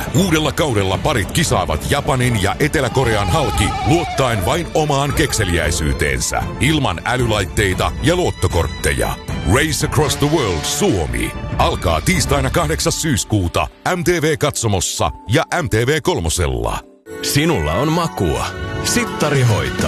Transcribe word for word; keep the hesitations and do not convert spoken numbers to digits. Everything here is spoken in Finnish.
Uudella kaudella parit kisaavat Japanin ja Etelä-Korean halki luottaen vain omaan kekseliäisyyteensä. Ilman älylaitteita ja luottokortteja. Race Across the World Suomi alkaa tiistaina kahdeksas syyskuuta M T V-katsomossa ja M T V kolmosella. Sinulla on makua. Sittari hoitaa.